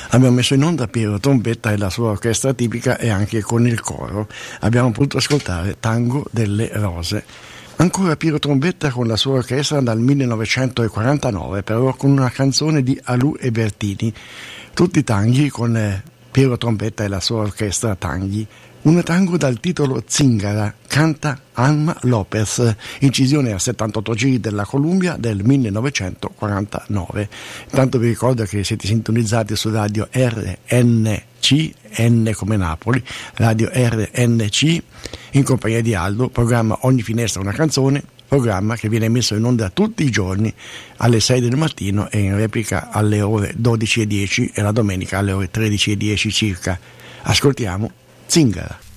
Abbiamo messo in onda Piero Trombetta e la sua orchestra tipica e anche con il coro. Abbiamo potuto ascoltare Tango delle Rose. Ancora Piero Trombetta con la sua orchestra dal 1949, però con una canzone di Alù e Bertini. Tutti tanghi con Piero Trombetta e la sua orchestra tanghi. Un tango dal titolo Zingara, canta Alma Lopez, incisione a 78 giri della Columbia del 1949. Intanto vi ricordo che siete sintonizzati su radio RNC, N come Napoli, radio RNC, in compagnia di Aldo, programma Ogni finestra una canzone, programma che viene messo in onda tutti i giorni alle 6 del mattino e in replica alle ore 12:10 e la domenica alle ore 13:10 circa. Ascoltiamo Zingara.